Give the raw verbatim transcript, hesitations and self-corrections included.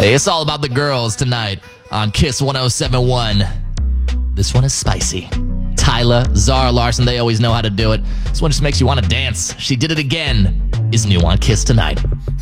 Hey, it's all about the girls tonight on Kiss one oh seven point one. This one is spicy. Tyla, Zara Larsson, they always know how to do it. This one just makes you want to dance. She did it again. Is new on Kiss tonight.